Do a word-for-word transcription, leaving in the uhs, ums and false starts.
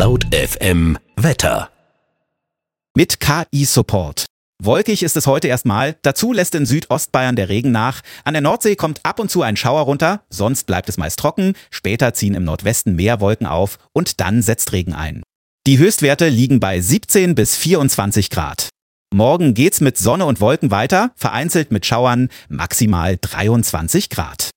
Laut F M Wetter. Mit K I-Support. Wolkig ist es heute erstmal, dazu lässt in Südostbayern der Regen nach. An der Nordsee kommt ab und zu ein Schauer runter, sonst bleibt es meist trocken, später ziehen im Nordwesten mehr Wolken auf und dann setzt Regen ein. Die Höchstwerte liegen bei siebzehn bis vierundzwanzig Grad. Morgen geht's mit Sonne und Wolken weiter, vereinzelt mit Schauern, maximal dreiundzwanzig Grad.